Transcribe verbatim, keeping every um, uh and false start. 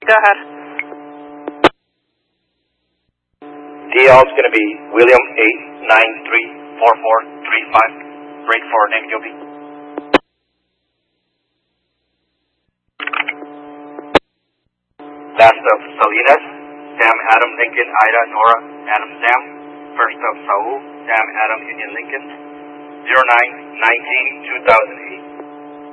Go ahead. D L is going to be William eight nine three four four three five. Break for name Yobi. Last of Salinas, Sam Adam Lincoln Ida Nora Adam Sam. First of Saul, Sam Adam Indian Lincoln. zero nine nineteen two thousand eight.